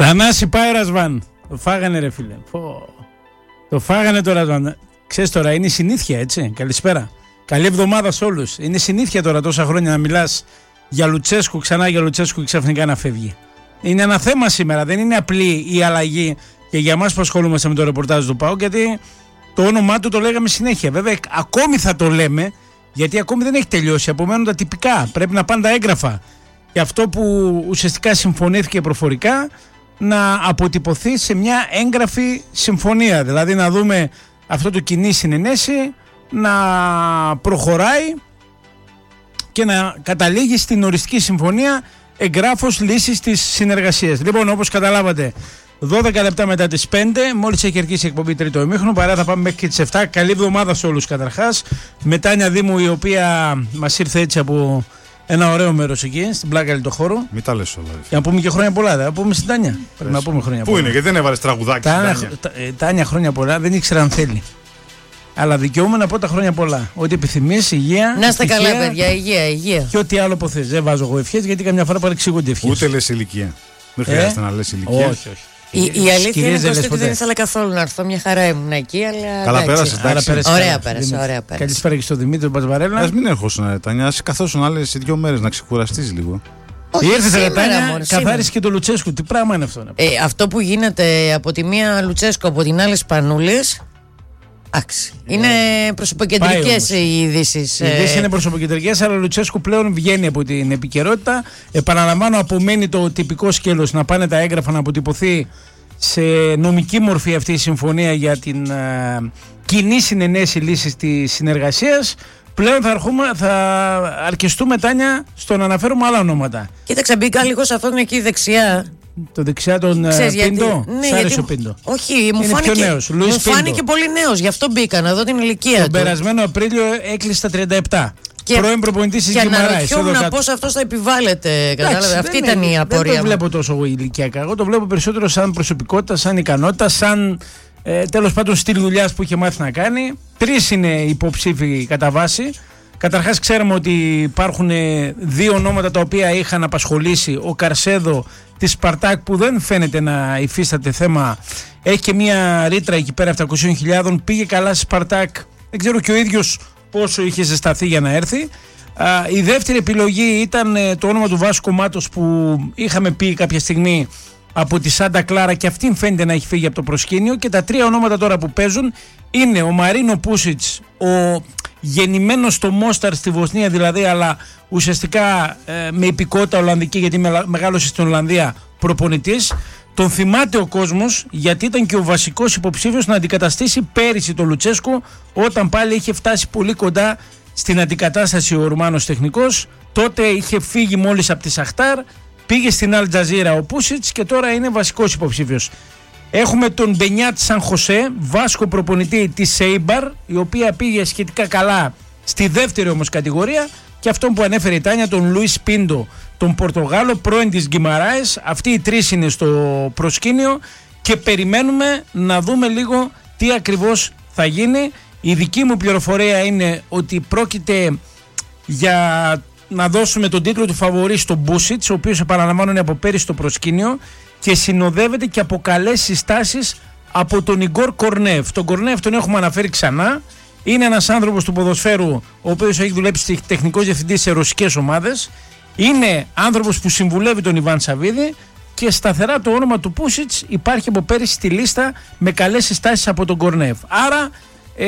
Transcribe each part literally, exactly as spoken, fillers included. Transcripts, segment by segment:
Θανάση πάει Ρασβάν. Το φάγανε ρε φίλε. Πω. Το φάγανε το Ρασβάν. Ξέρεις τώρα, είναι συνήθεια, έτσι. Καλησπέρα. Καλή εβδομάδα σε όλους. Είναι συνήθεια τώρα τόσα χρόνια να μιλάς για Λουτσέσκου, ξανά για Λουτσέσκου και ξαφνικά να φεύγει. Είναι ένα θέμα σήμερα. Δεν είναι απλή η αλλαγή και για εμάς που ασχολούμαστε με το ρεπορτάζ του ΠΑΟΚ, γιατί το όνομά του το λέγαμε συνέχεια. Βέβαια, ακόμη θα το λέμε, γιατί ακόμη δεν έχει τελειώσει. Απομένουν τα τυπικά. Πρέπει να πάνε τα έγγραφα. Και αυτό που ουσιαστικά συμφωνήθηκε προφορικά να αποτυπωθεί σε μια έγγραφη συμφωνία. Δηλαδή να δούμε αυτό το κοινή συνενέση να προχωράει και να καταλήγει στην οριστική συμφωνία εγγράφος λύσης της συνεργασίας. Λοιπόν, όπως καταλάβατε, δώδεκα λεπτά μετά τις πέντε, μόλις έχει αρχίσει η εκπομπή τρίτο ημίχρονο, παρά θα πάμε μέχρι και τις επτά. Καλή εβδομάδα σε όλους καταρχάς. Με Τάνια Δήμου, η οποία μας ήρθε έτσι από ένα ωραίο μέρος εκεί, στην πλάκα λιτοχώρου. Μην τα λες όλα. Για να πούμε και χρόνια πολλά, θα πούμε στην Τάνια. Πρέπει να πούμε χρόνια Πού πολλά. είναι, γιατί δεν έβαλες τραγουδάκι στην Τάνια. Τάνια, Τάνια χρόνια πολλά, δεν ήξερα αν θέλει. Αλλά δικαιούμαι να πω τα χρόνια πολλά. Ό,τι επιθυμείς, υγεία. Να είστε ευτυχία, καλά, παιδιά, υγεία, υγεία. Και ό,τι άλλο ποθείς. Δεν βάζω εγώ ευχές, γιατί καμιά φορά παρεξηγούνται ευχές. Ούτε λες ηλικία. Δεν Ε? χρειάζεται να λες ηλικία. Όχι, όχι. Η, η αλήθεια είναι δεν πως λες ότι ποτέ. δεν ήθελα καθόλου να έρθω. Μια χαρά ήμουν εκεί, αλλά. Καλά εντάξει. πέρασες, εντάξει. πέρασε Ωραία καλά. πέρασε, Δημήτρη. ωραία πέρασε. Καλησπέρα και στον Δημήτρη Μπασβαρέλα. Ας μην έρχοσαι, Τάνια. Ας καθόσουν άλλες δύο μέρες να ξεκουραστείς λίγο. Όχι, Ήρθε η σήμερα Τάνια, μόνο, σήμερα. καθάρισε και το Λουτσέσκου. Τι πράγμα είναι αυτό. Ε, αυτό που γίνεται από τη μία Λουτσέσκο, από την άλλη Σπανούλης. Εντάξει. Είναι προσωποκεντρικές οι ειδήσεις. Οι ειδήσεις είναι προσωποκεντρικές, αλλά ο Λουτσέσκου πλέον βγαίνει από την επικαιρότητα. Επαναλαμβάνω, απομένει το τυπικό σκέλος να πάνε τα έγγραφα να αποτυπωθεί σε νομική μορφή αυτή η συμφωνία για την uh, κοινή συνενέση λύσης της συνεργασίας. Πλέον θα, αρχούμε, θα αρκεστούμε, Τάνια, στο να αναφέρουμε άλλα ονόματα. Κοίταξε, μπήκα λίγο σε αυτόν εκεί δεξιά. Το δεξιά τον Ξέρεις, Πίντο. γιατί, ναι, Σ' άρεσε γιατί, ο Πίντο. Όχι, μου Είναι φάνηκε, πιο νέος, Λουίς μου φάνηκε Πίντο. πολύ νέος, γι' αυτό μπήκα να δω την ηλικία Τον του. περασμένο Απρίλιο έκλεισε τα τριάντα επτά. Και, πρώην προπονητής της και Γκυμαράης. αναρωτιόμουν πώς αυτός θα επιβάλλεται. Κατάλαβε, αυτή δεν ήταν είναι, η απορία. Δεν το μου. βλέπω τόσο εγώ ηλικιακά. Εγώ το βλέπω περισσότερο σαν προσωπικότητα, σαν ικανότητα, σαν ε, τέλος πάντων στυλ δουλειάς που είχε μάθει να κάνει. Τρεις είναι υποψήφοι κατά βάση. Καταρχάς, ξέρουμε ότι υπάρχουν δύο ονόματα τα οποία είχαν απασχολήσει. Ο Καρσέδο της Σπαρτάκ, που δεν φαίνεται να υφίσταται θέμα. Έχει και μια ρήτρα εκεί πέρα επτακόσιες χιλιάδες. Πήγε καλά στη Σπαρτάκ. Δεν ξέρω και ο ίδιος πόσο είχε ζεσταθεί για να έρθει. Α, η δεύτερη επιλογή ήταν ε, το όνομα του Βάσκο Μάτος, που είχαμε πει κάποια στιγμή από τη Σάντα Κλάρα, και αυτήν φαίνεται να έχει φύγει από το προσκήνιο. Και τα τρία ονόματα τώρα που παίζουν είναι ο Μαρίνο Πούσιτς, ο γεννημένος στο Μόσταρ στη Βοσνία δηλαδή, αλλά ουσιαστικά ε, με υπηκότητα Ολλανδική, γιατί με, μεγάλωσε στην Ολλανδία, προπονητής. Τον θυμάται ο κόσμος, γιατί ήταν και ο βασικός υποψήφιος να αντικαταστήσει πέρυσι τον Λουτσέσκου, όταν πάλι είχε φτάσει πολύ κοντά στην αντικατάσταση ο Ρουμάνος τεχνικός. Τότε είχε φύγει μόλις από τη Σαχτάρ, πήγε στην Αλ Τζαζίρα ο Πούσιτς και τώρα είναι βασικός υποψήφιος. Έχουμε τον Μπενιάτ Σαν Χωσέ, Βάσκο προπονητή της Σέιμπαρ, η οποία πήγε σχετικά καλά στη δεύτερη όμως κατηγορία, και αυτόν που ανέφερε η Τάνια, τον Λουίς Πίντο, τον Πορτογάλο, πρώην της Γκυμαράης. Αυτοί οι τρεις είναι στο προσκήνιο και περιμένουμε να δούμε λίγο τι ακριβώς θα γίνει. Η δική μου πληροφορία είναι ότι πρόκειται για να δώσουμε τον τίτλο του φαβορί στον Μπούσιτς, ο οποίος, επαναλαμβάνω, είναι από πέρυσι στο προσκήνιο και συνοδεύεται και από καλές συστάσεις από τον Ιγκόρ Κορνέφ. Τον Κορνέφ τον έχουμε αναφέρει ξανά. Είναι ένας άνθρωπος του ποδοσφαίρου, ο οποίος έχει δουλέψει τεχνικός διευθυντής σε ρωσικές ομάδες. Είναι άνθρωπος που συμβουλεύει τον Ιβάν Σαββίδη, και σταθερά το όνομα του Πούσιτς υπάρχει από πέρυσι στη λίστα με καλές συστάσεις από τον Κορνέφ. Άρα ε,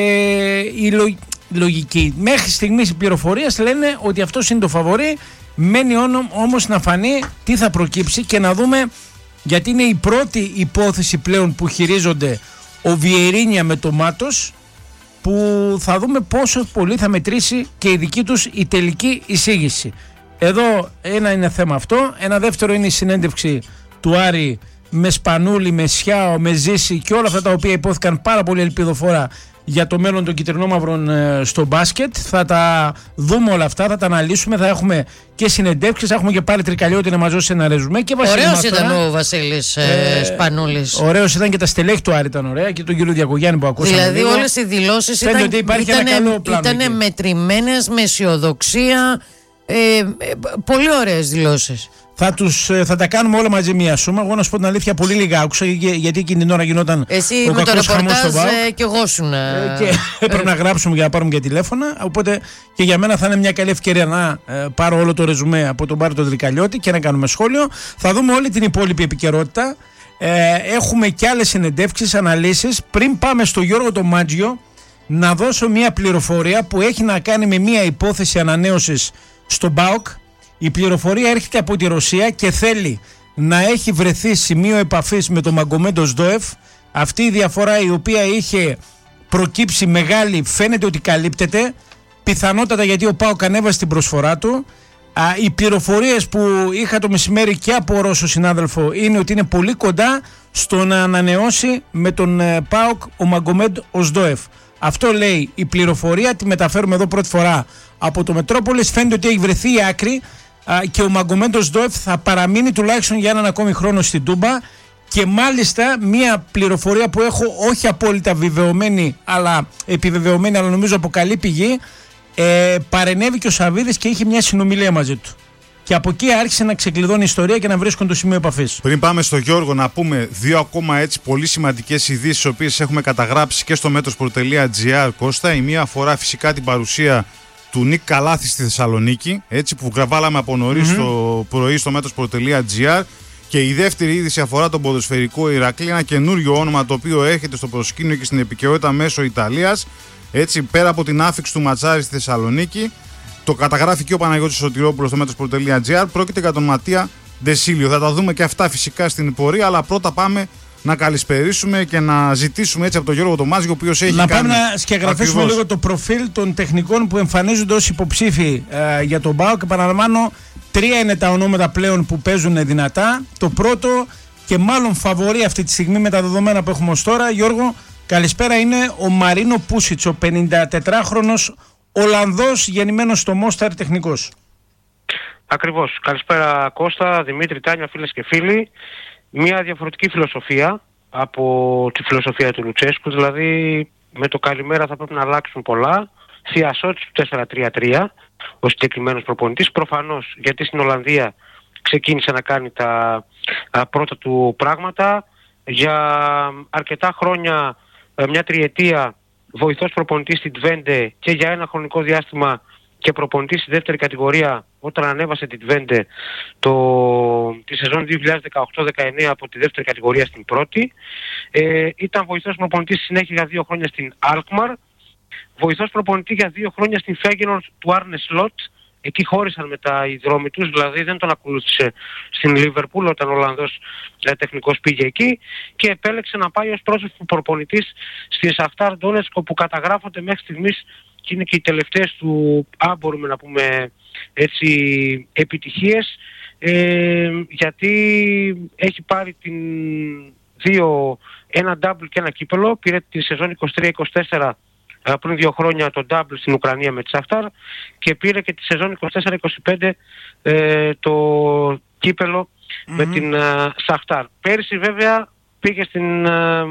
η λο, λογική μέχρι στιγμής οι πληροφορίες λένε ότι αυτός είναι το φαβορί. Μένει όμως να φανεί τι θα προκύψει και να δούμε, γιατί είναι η πρώτη υπόθεση πλέον που χειρίζονται ο Βιερίνια με το Μάτος, που θα δούμε πόσο πολύ θα μετρήσει και η δική τους η τελική εισήγηση. Εδώ ένα είναι θέμα αυτό. Ένα δεύτερο είναι η συνέντευξη του Άρη με Σπανούλη, με Σιάο, με Ζήση και όλα αυτά τα οποία υπόθηκαν πάρα πολύ ελπιδοφόρα για το μέλλον των κυτρινόμαυρων ε, στο μπάσκετ. Θα τα δούμε όλα αυτά, θα τα αναλύσουμε, θα έχουμε και συνεντεύξεις, θα έχουμε και πάλι Τρικαλιώτη να μας δώσει ένα ρεζουμέ. Ωραίος ήταν ο Βασίλης ε, ε, Σπανούλης. Ωραίος ήταν και τα στελέχη του Άρη ήταν ωραία, και τον κύριο Διακογιάννη που ακούσαμε. Δηλαδή λίγο. Όλες οι δηλώσεις ήταν, ότι υπάρχει ήταν, ένα καλό πλάνο ήταν μετρημένες με αισιοδοξία. Ε, ε, πολύ ωραίες δηλώσεις. Θα, τους, θα τα κάνουμε όλα μαζί μία σούμα. Εγώ να σου πω την αλήθεια, πολύ λίγα άκουσα, γιατί εκείνη την ώρα γινόταν. Εσύ ο με το ρεπορτάζ ε, και εγώ σου να. Ε, και έπρεπε να γράψουμε για να πάρουμε και τηλέφωνα. Οπότε και για μένα θα είναι μια καλή ευκαιρία να ε, πάρω όλο το ρεζουμέ από τον Πάρη τον Δρικαλιώτη και να κάνουμε σχόλιο. Θα δούμε όλη την υπόλοιπη επικαιρότητα. Ε, έχουμε και άλλες συνεντεύξεις, αναλύσεις. Πριν πάμε στο Γιώργο το Μάτζιο, να δώσω μια πληροφορία που έχει να κάνει με μια υπόθεση ανανέωσης στον ΠΑΟΚ. Η πληροφορία έρχεται από τη Ρωσία και θέλει να έχει βρεθεί σημείο επαφής με τον Μαγκομέντο Σντόεφ. Αυτή η διαφορά, η οποία είχε προκύψει μεγάλη, φαίνεται ότι καλύπτεται. Πιθανότατα γιατί ο ΠΑΟΚ ανέβασε την προσφορά του. Α, οι πληροφορίες που είχα το μεσημέρι και από Ρώσο συνάδελφο είναι ότι είναι πολύ κοντά στο να ανανεώσει με τον ε, ΠΑΟΚ ο Μαγκομέντ Σντόεφ. Αυτό λέει η πληροφορία, τη μεταφέρουμε εδώ πρώτη φορά από το Μετρόπολης. Φαίνεται ότι έχει βρεθεί η άκρη α, και ο Μαγκομέντ Σντόεφ θα παραμείνει τουλάχιστον για έναν ακόμη χρόνο στην Τούμπα. Και μάλιστα μια πληροφορία που έχω όχι απόλυτα βεβαιωμένη, αλλά επιβεβαιωμένη, αλλά νομίζω από καλή πηγή, ε, παρενέβη και ο Σαββίδης και είχε μια συνομιλία μαζί του. Και από εκεί άρχισε να ξεκλειδώνει η ιστορία και να βρίσκουν το σημείο επαφής. Πριν πάμε στο Γιώργο, να πούμε δύο ακόμα έτσι πολύ σημαντικές ειδήσεις, τις οποίες έχουμε καταγράψει και στο μέτροσπορ τελεία τζι άρ, Κώστα. Η μία αφορά φυσικά την παρουσία του Νίκ Καλάθη στη Θεσσαλονίκη, έτσι που γραβάλαμε από νωρίς mm-hmm. το πρωί στο μέτροσπορ τελεία τζι άρ. Και η δεύτερη είδηση αφορά τον ποδοσφαιρικό Ηρακλή, ένα καινούριο όνομα το οποίο έρχεται στο προσκήνιο και στην επικαιρότητα μέσω Ιταλίας. Έτσι, πέρα από την άφιξη του Ματσάρη στη Θεσσαλονίκη, το καταγράφει και ο Παναγιώτης Σωτηρόπουλος στο μέτροσπορ τελεία τζι άρ. Πρόκειται για τον Ματία Ντεσίλιο. Θα τα δούμε και αυτά φυσικά στην πορεία, αλλά πρώτα πάμε να καλησπερίσουμε και να ζητήσουμε έτσι από τον Γιώργο Τομάζιο, ο οποίος έχει να κάνει. Να πάμε να σκεγγραφίσουμε ακριβώς λίγο το προφίλ των τεχνικών που εμφανίζονται ως υποψήφοι ε, για τον ΠΑΟΚ. Και παραλαμβάνω, τρία είναι τα ονόματα πλέον που παίζουν δυνατά. Το πρώτο και μάλλον φαβορί αυτή τη στιγμή με τα δεδομένα που έχουμε ως τώρα, Γιώργο, καλησπέρα, είναι ο Μαρίνο Πούσιτς, ο πενηντατετράχρονος Ολλανδός γεννημένος στο Μόσταρ τεχνικός. Ακριβώς. Καλησπέρα Κώστα, Δημήτρη, Τάνια, φίλες και φίλοι. Μια διαφορετική φιλοσοφία από τη φιλοσοφία του Λουτσέσκου, δηλαδή με το καλημέρα θα πρέπει να αλλάξουν πολλά. Θειασότης του τέσσερα τρία τρία, ο συγκεκριμένος προπονητής, προφανώς γιατί στην Ολλανδία ξεκίνησε να κάνει τα α, πρώτα του πράγματα. Για αρκετά χρόνια, μια τριετία, βοηθός προπονητής στην Twente και για ένα χρονικό διάστημα και προπονητής στη δεύτερη κατηγορία όταν ανέβασε την Twente το, τη σεζόν δύο χιλιάδες δεκαοκτώ δεκαεννέα από τη δεύτερη κατηγορία στην πρώτη. Ε, ήταν βοηθός προπονητής συνέχεια για δύο χρόνια στην Alkmaar, βοηθός προπονητή για δύο χρόνια στην Feyenoord του Arne Slot. Εκεί χώρισαν μετά οι δρόμοι τους, δηλαδή δεν τον ακολούθησε στην Λίβερπουλ όταν ο Ολλανδός ε, τεχνικός πήγε εκεί και επέλεξε να πάει ως πρόσωπο προπονητής στη Σαχτάρ Ντόνετσκ, όπου καταγράφονται μέχρι στιγμής και είναι και οι τελευταίες του, αν μπορούμε να πούμε έτσι, επιτυχίες, ε, γιατί έχει πάρει την δύο, ένα double και ένα κύπελο. Πήρε τη σεζόν είκοσι τρία είκοσι τέσσερα πριν δύο χρόνια το double στην Ουκρανία με τη Σαχτάρ και πήρε και τη σεζόν είκοσι τέσσερα είκοσι πέντε ε, το κύπελο mm-hmm. με την uh, Σαχτάρ. Πέρυσι βέβαια πήγε στην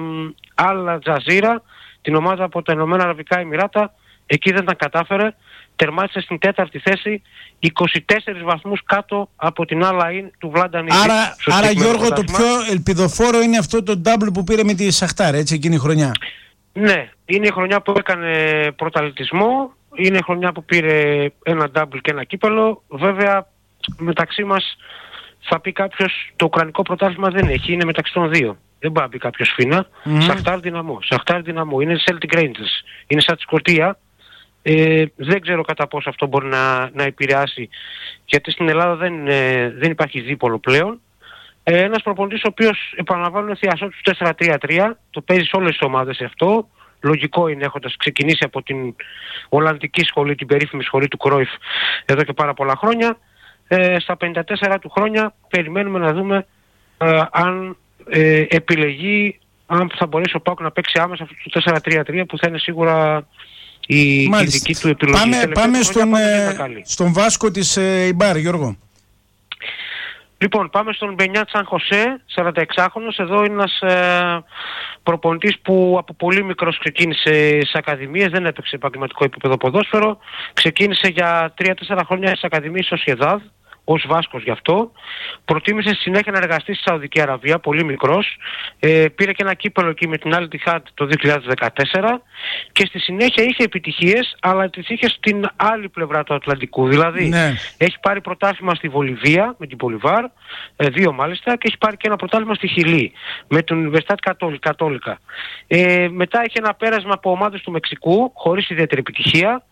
Al Jazeera, την ομάδα από τα Ηνωμένα Αραβικά Εμιράτα. Εκεί δεν τα κατάφερε, τερμάτισε στην τέταρτη θέση, είκοσι τέσσερις βαθμούς κάτω από την Al Ain του Βλάντα Νίγκη. Άρα, άρα Γιώργο, το πιο ελπιδοφόρο είναι αυτό το double που πήρε με τη Σαχτάρ, έτσι, εκείνη η χρονιά. Ναι, είναι η χρονιά που έκανε πρωταθλητισμό, είναι η χρονιά που πήρε ένα double και ένα κύπελο. Βέβαια, μεταξύ μας θα πει κάποιος το ουκρανικό πρωτάθλημα δεν έχει, είναι μεταξύ των δύο. Δεν πάει να πει κάποιος φίνα. Mm. Σαχτάρ Δυναμό, Σαχτάρ Δυναμό, είναι Celtic Rangers, είναι σαν τη Σκωτία. Ε, δεν ξέρω κατά πόσο αυτό μπορεί να, να επηρεάσει, γιατί στην Ελλάδα δεν, ε, δεν υπάρχει δίπολο πλέον. Ε, ένας προπονητής ο οποίος, επαναλαμβάνω, είναι θειασότης του τέσσερα τρία τρία, το παίζει σε όλες τις ομάδες αυτό. Λογικό είναι, έχοντας ξεκινήσει από την Ολλανδική σχολή, την περίφημη σχολή του Κρόιφ εδώ και πάρα πολλά χρόνια. Ε, στα πενήντα τέσσερα του χρόνια περιμένουμε να δούμε ε, αν ε, επιλεγεί, αν θα μπορέσει ο ΠΑΟΚ να παίξει άμεσα αυτό το τέσσερα τρία τρία που θα είναι σίγουρα η, η δική του επιλογή. Πάμε, πάμε στον, ε, στον Βάσκο της ε, Ιμπάρ, Γιώργο. Λοιπόν, πάμε στον Μπενιάτ Σαν Χωσέ, σαρανταεξάχρονος. Εδώ είναι ένας ε, προπονητής που από πολύ μικρός ξεκίνησε στις ακαδημίες, δεν έπαιξε επαγγελματικό επίπεδο ποδόσφαιρο. Ξεκίνησε για τρία τέσσερα χρόνια στις ακαδημίες Σοσιεδάδ, ως Βάσκος γι' αυτό. Προτίμησε στη συνέχεια να εργαστεί στη Σαουδική Αραβία, πολύ μικρός. Ε, πήρε και ένα κύπελο εκεί με την Al Ittihad το δύο χιλιάδες δεκατέσσερα και στη συνέχεια είχε επιτυχίες, αλλά τις είχε στην άλλη πλευρά του Ατλαντικού. Δηλαδή, ναι. έχει πάρει πρωτάθλημα στη Βολιβία με την Πολιβάρ, ε, δύο μάλιστα, και έχει πάρει και ένα πρωτάθλημα στη Χιλή με την Universidad Católica. Ε, μετά είχε ένα πέρασμα από ομάδες του Μεξικού, χωρίς ιδιαίτερη επιτυχία.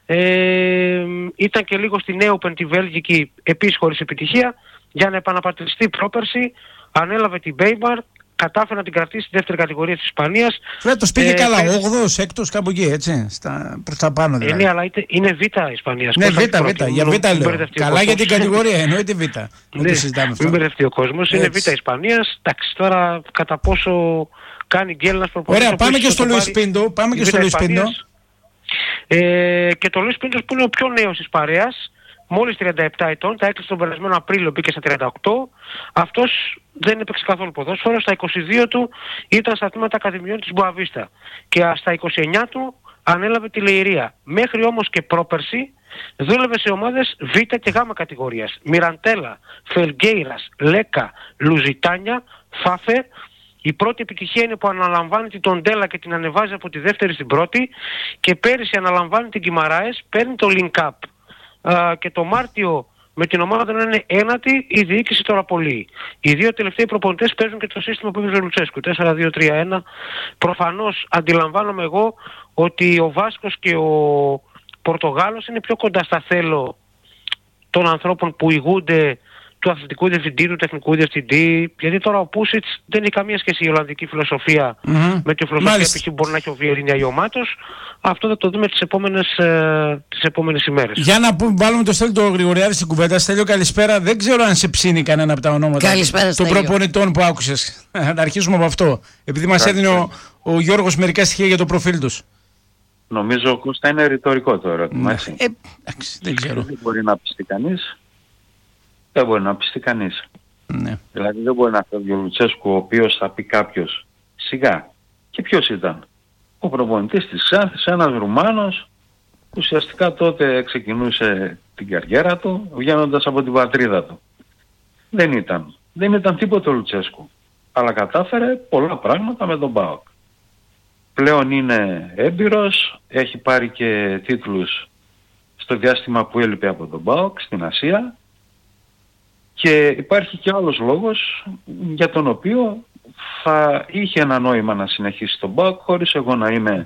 Ε, ήταν και λίγο στη Νέοπεν τη Βέλγικη, επίσης χωρίς επιτυχία. Για να επαναπατριστεί πρόπερση, ανέλαβε την Μπέιμαρ, κατάφερε να την κρατήσει στη δεύτερη κατηγορία της Ισπανίας. Φέτος πήγε ε, καλά, όγδοος, έκτος, κάπου εκεί, έτσι, στα, προς τα πάνω δηλαδή. Ε, ναι, αλλά είτε, είναι Β' Ισπανίας. Ναι, Β', Β', για Β' λέω. Καλά για την κατηγορία, εννοείται Β'. Ναι, μην μπερδευτεί ο κόσμος, είναι Β' Ισπανίας. Εντάξει, τώρα κατά πόσο κάνει γκέλ ένας προπονητής. Ωραία, πάμε και στο Λουίς Πίντο, πάμε και στο Λουίς Πίντο. Ε, και το Λουίς Πίντος που είναι ο πιο νέος της παρέας, μόλις τριάντα επτά ετών, τα έκλεισε τον περασμένο Απρίλιο, μπήκε στα τριάντα οκτώ. Αυτός δεν έπαιξε καθόλου ποδόσφαιρο, στα είκοσι δύο του ήταν στα τμήματα ακαδημιών της Μποαβίστα και στα είκοσι εννιά του ανέλαβε τη Λεϊρία. Μέχρι όμως και πρόπερση δούλευε σε ομάδες Β και Γ κατηγορίας. Μιραντέλα, Φελγκέιρας, Λέκα, Λουζιτάνια, Φάφε. Η πρώτη επιτυχία είναι που αναλαμβάνει την Τοντέλα και την ανεβάζει από τη δεύτερη στην πρώτη, και πέρυσι αναλαμβάνει την Κιμαράες, παίρνει το Link Up. Α, και το Μάρτιο με την ομάδα να είναι ένατη η διοίκηση τώρα πολύ. Οι δύο τελευταίοι προπονητές παίζουν και το σύστημα που έπαιζε ο Λουτσέσκου, τέσσερα δύο τρία ένα. Προφανώς αντιλαμβάνομαι εγώ ότι ο Βάσκος και ο Πορτογάλος είναι πιο κοντά στα θέλω των ανθρώπων που ηγούνται του αθλητικού διευθυντή, του τεχνικού διευθυντή, γιατί τώρα ο Πούσιτς δεν έχει καμία σχέση η Ολλανδική φιλοσοφία mm-hmm. με τη φιλοσοφία που μπορεί να έχει ο Βιερίνια ή ο Μάτος. Αυτό θα το δούμε τις επόμενες, ε, τις επόμενες ημέρες. Για να πούμε, βάλουμε το Στέλιο το Γρηγοριάδη στην κουβέντα. Στέλιο, καλησπέρα. Δεν ξέρω αν σε ψήνει κανένα από τα ονόματα καλησπέρα, των προπονητών που άκουσες. Να αρχίσουμε από αυτό. Επειδή μας έδινε ο, ο Γιώργος μερικά στοιχεία για το προφίλ τους. Νομίζω, Κώστα, είναι ρητορικό το ερώτημα. Ε, ε, εντάξει, δεν ξέρω. Δεν μπορεί να πιστεί κανείς. Δεν μπορεί να πιστεί κανείς. Ναι. Δηλαδή δεν μπορεί να φεύγει ο Λουτσέσκου, ο οποίος θα πει κάποιος σιγά. Και ποιος ήταν? Ο προπονητής της Ξάνθης, ένας Ρουμάνος, που ουσιαστικά τότε ξεκινούσε την καριέρα του βγαίνοντας από την πατρίδα του. Δεν ήταν. Δεν ήταν τίποτα ο Λουτσέσκου. Αλλά κατάφερε πολλά πράγματα με τον ΠΑΟΚ. Πλέον είναι έμπειρος, έχει πάρει και τίτλους στο διάστημα που έλειπε από τον ΠΑΟΚ στην Ασία. Και υπάρχει και άλλος λόγος για τον οποίο θα είχε ένα νόημα να συνεχίσει τον ΠΑΟΚ, χωρίς εγώ να είμαι,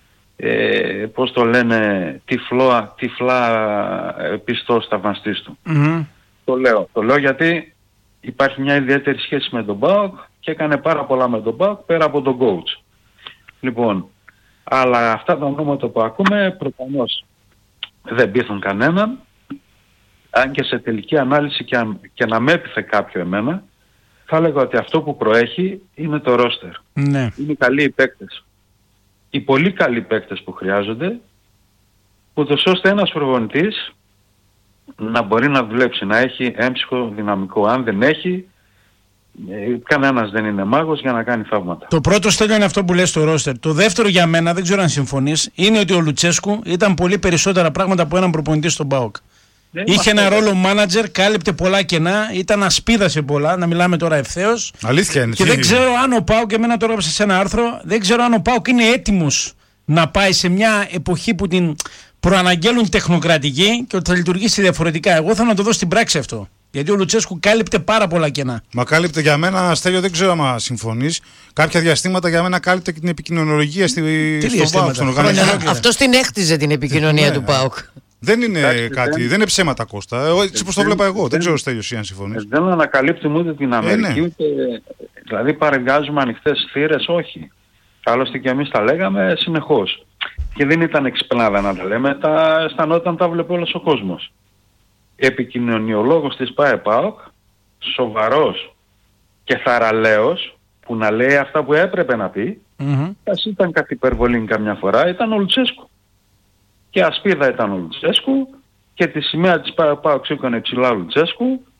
ε, πώς το λένε, τυφλό, τυφλά πιστός θαυμαστής του. Mm-hmm. Το λέω. Το λέω γιατί υπάρχει μια ιδιαίτερη σχέση με τον ΠΑΟΚ και έκανε πάρα πολλά με τον ΠΑΟΚ πέρα από τον coach. Λοιπόν, αλλά αυτά τα ονόματα που ακούμε προφανώς δεν πείθουν κανέναν. Αν και σε τελική ανάλυση και, αν, και να με έπιθε κάποιο εμένα, θα έλεγα ότι αυτό που προέχει είναι το ρόστερ. Ναι. Είναι καλοί οι παίκτες. Οι πολύ καλοί παίκτες που χρειάζονται, ούτως ώστε ένας προπονητής να μπορεί να δουλέψει, να έχει έμψυχο δυναμικό. Αν δεν έχει, ε, κανένας δεν είναι μάγος για να κάνει θαύματα. Το πρώτο, Στέλιο, είναι αυτό που λες στο ρόστερ. Το δεύτερο για μένα, δεν ξέρω αν συμφωνείς, είναι ότι ο Λουτσέσκου ήταν πολύ περισσότερα πράγματα από έναν προπονητή στον ΠΑΟΚ. Ναι, είχε ένα ρόλο μάνατζερ, κάλυπτε πολλά κενά, ήταν ασπίδα σε πολλά, να μιλάμε τώρα ευθέως. Αλήθεια είναι. Και δεν ξέρω αν ο ΠΑΟΚ, και εμένα το έγραψα σε ένα άρθρο, δεν ξέρω αν ο ΠΑΟΚ είναι έτοιμος να πάει σε μια εποχή που την προαναγγέλουν τεχνοκρατική και ότι θα λειτουργήσει διαφορετικά. Εγώ θέλω να το δω στην πράξη αυτό. Γιατί ο Λουτσέσκου κάλυπτε πάρα πολλά κενά. Μα κάλυπτε για μένα, Στέλιο, δεν ξέρω αν συμφωνείς. Κάποια διαστήματα για μένα κάλυπτε και την επικοινωνιολογία στη, στον ΠΑΟΚ. Στον οργανισμό. Αυτός την έκτιζε την επικοινωνία του ΠΑΟΚ. Δεν είναι Άξι, κάτι, δεν... δεν είναι ψέματα, Κώστα. Έτσι πως το βλέπα εγώ. Δεν, δεν ξέρω, Στέλιο, αν συμφωνείς. Δεν ανακαλύπτουμε ούτε την Αμερική, ε, ναι. ούτε... Δηλαδή παρεμβάζουμε ανοιχτές θύρες, όχι. Άλλωστε και εμείς τα λέγαμε συνεχώς. Και δεν ήταν εξυπνάδα να τα λέμε, τα αισθανόταν, τα βλέπει όλος ο κόσμος. Επικοινωνιολόγος της ΠΑΕΠΑΟΚ, σοβαρός και θαραλέος, που να λέει αυτά που έπρεπε να πει, mm-hmm. ας ήταν κάτι υπερβολή καμιά φορά, ήταν ο Λουτσέσκου. Και ασπίδα ήταν ο Λουτσέσκου και τη σημαία της ΠΑΕΠΑΟΚ σήκωνε ψηλά ο Λουτσέσκου